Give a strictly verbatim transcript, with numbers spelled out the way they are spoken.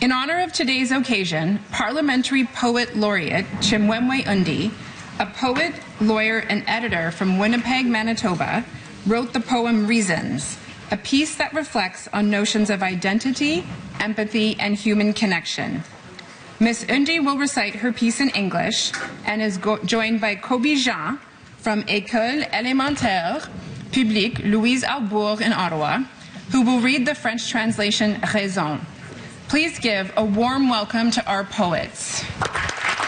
In honor of today's occasion, Parliamentary Poet Laureate Chimwemwe Undi, a poet, lawyer, and editor from Winnipeg, Manitoba, wrote the poem Reasons, a piece that reflects on notions of identity, empathy, and human connection. Miss Undi will recite her piece in English and is joined by Kobe Jean from École Élémentaire Publique Louise Arbour in Ottawa, who will read the French translation Raison. Please give a warm welcome to our poets.